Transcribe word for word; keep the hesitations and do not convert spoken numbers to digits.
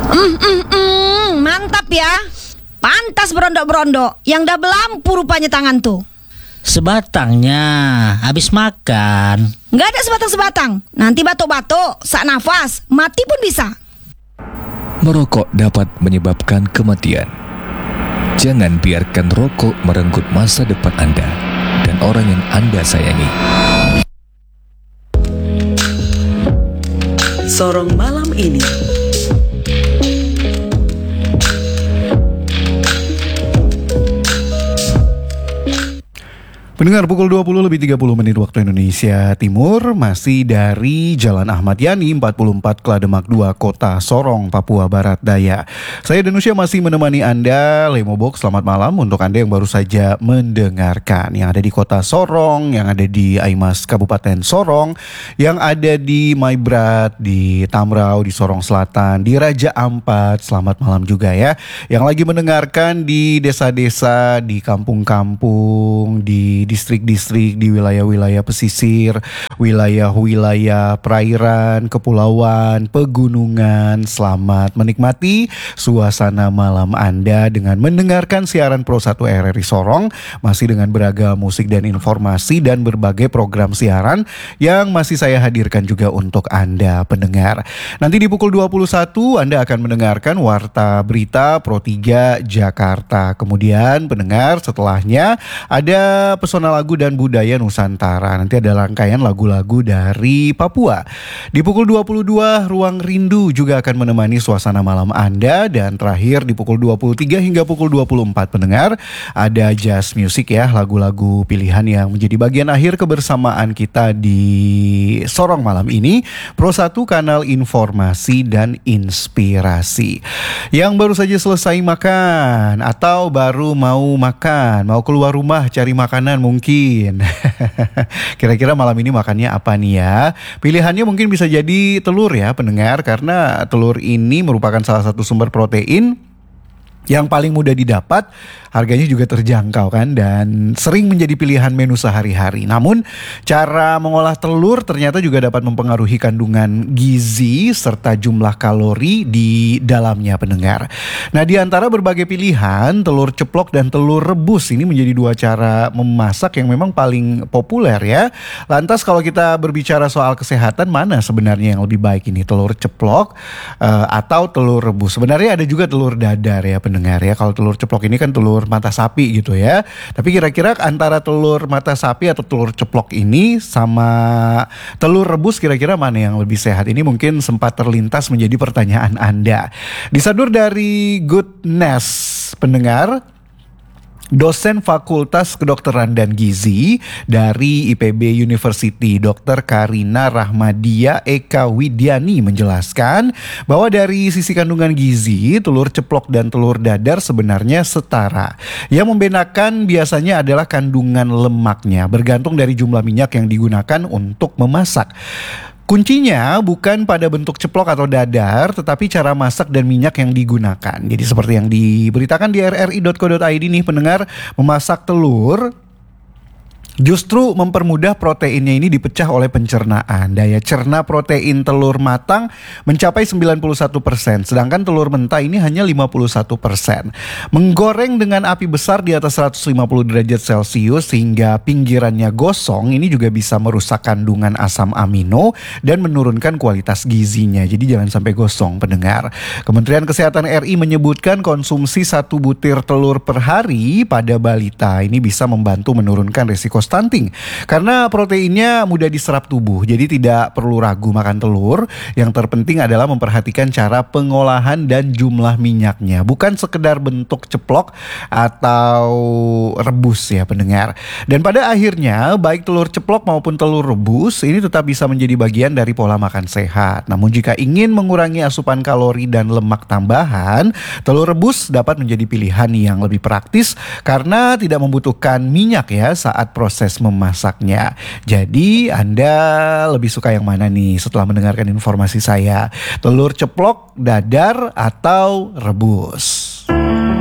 Mm, mm, mm, mantap ya. Pantas berondok-berondok. Yang double lampu rupanya tangan tuh. Sebatangnya habis makan. Nggak ada sebatang-sebatang. Nanti batuk-batuk, sak nafas, mati pun bisa. Merokok dapat menyebabkan kematian. Jangan biarkan rokok merenggut masa depan Anda dan orang yang Anda sayangi. Sorong malam ini. Pendengar, pukul dua puluh lebih tiga puluh menit waktu Indonesia Timur, masih dari Jalan Ahmad Yani empat puluh empat Klademak dua, Kota Sorong, Papua Barat Daya. Saya Danusya masih menemani Anda. Lemo Box, selamat malam untuk Anda yang baru saja mendengarkan. Yang ada di Kota Sorong, yang ada di Aimas Kabupaten Sorong, yang ada di Maibrat, di Tamrau, di Sorong Selatan, di Raja Ampat. Selamat malam juga ya. Yang lagi mendengarkan di desa-desa, di kampung-kampung, di distrik-distrik, di wilayah-wilayah pesisir, wilayah-wilayah perairan, kepulauan, pegunungan. Selamat menikmati suasana malam Anda dengan mendengarkan siaran Pro satu R R I Sorong, masih dengan beragam musik dan informasi dan berbagai program siaran yang masih saya hadirkan juga untuk Anda pendengar. Nanti di pukul dua puluh satu Anda akan mendengarkan Warta Berita Pro tiga Jakarta. Kemudian pendengar, setelahnya ada pesona lagu dan budaya Nusantara. Nanti ada rangkaian lagu-lagu dari Papua. Di pukul dua puluh dua Ruang Rindu juga akan menemani suasana malam Anda. Dan terakhir di pukul dua puluh tiga hingga pukul dua puluh empat pendengar, ada jazz music ya, lagu-lagu pilihan yang menjadi bagian akhir kebersamaan kita di Sorong malam ini. Pro satu, kanal informasi dan inspirasi. Yang baru saja selesai makan atau baru mau makan, mau keluar rumah cari makanan mungkin. Kira-kira malam ini makannya apa nih ya? Pilihannya mungkin bisa jadi telur ya pendengar, karena telur ini merupakan salah satu sumber protein yang paling mudah didapat, harganya juga terjangkau kan, dan sering menjadi pilihan menu sehari-hari. Namun cara mengolah telur ternyata juga dapat mempengaruhi kandungan gizi serta jumlah kalori di dalamnya pendengar. Nah, di antara berbagai pilihan, telur ceplok dan telur rebus ini menjadi dua cara memasak yang memang paling populer ya. Lantas kalau kita berbicara soal kesehatan, mana sebenarnya yang lebih baik ini, telur ceplok uh, atau telur rebus? Sebenarnya ada juga telur dadar ya pendengar. Dengar ya, kalau telur ceplok ini kan telur mata sapi gitu ya. Tapi kira-kira antara telur mata sapi atau telur ceplok ini sama telur rebus, kira-kira mana yang lebih sehat? Ini mungkin sempat terlintas menjadi pertanyaan Anda. Disadur dari Goodness pendengar, dosen Fakultas Kedokteran dan Gizi dari I P B University, Dokter Karina Rahmadia Eka Widiani menjelaskan bahwa dari sisi kandungan gizi, telur ceplok dan telur dadar sebenarnya setara. Yang membedakan biasanya adalah kandungan lemaknya, bergantung dari jumlah minyak yang digunakan untuk memasak. Kuncinya bukan pada bentuk ceplok atau dadar, tetapi cara masak dan minyak yang digunakan. Jadi seperti yang diberitakan di r r i dot co dot i d nih pendengar, memasak telur justru mempermudah proteinnya ini dipecah oleh pencernaan. Daya cerna protein telur matang mencapai sembilan puluh satu persen, sedangkan telur mentah ini hanya lima puluh satu persen. Menggoreng dengan api besar di atas seratus lima puluh derajat Celcius hingga pinggirannya gosong ini juga bisa merusak kandungan asam amino dan menurunkan kualitas gizinya. Jadi jangan sampai gosong pendengar. Kementerian Kesehatan R I menyebutkan konsumsi satu butir telur per hari pada balita ini bisa membantu menurunkan risiko stunting, karena proteinnya mudah diserap tubuh. Jadi tidak perlu ragu makan telur. Yang terpenting adalah memperhatikan cara pengolahan dan jumlah minyaknya, bukan sekedar bentuk ceplok atau rebus ya pendengar. Dan pada akhirnya baik telur ceplok maupun telur rebus ini tetap bisa menjadi bagian dari pola makan sehat. Namun jika ingin mengurangi asupan kalori dan lemak tambahan, telur rebus dapat menjadi pilihan yang lebih praktis karena tidak membutuhkan minyak ya saat proses proses memasaknya. Jadi Anda lebih suka yang mana nih setelah mendengarkan informasi saya? Telur ceplok, dadar, atau rebus?